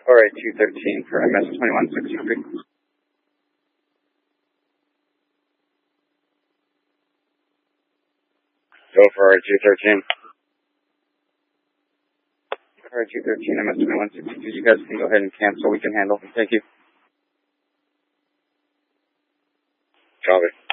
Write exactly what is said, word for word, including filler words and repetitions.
All right, two thirteen for M S twenty-one sixty-three. Go for R two thirteen. R two thirteen, M S twenty-one sixty-three. You guys can go ahead and cancel. We can handle. Thank you. Copy.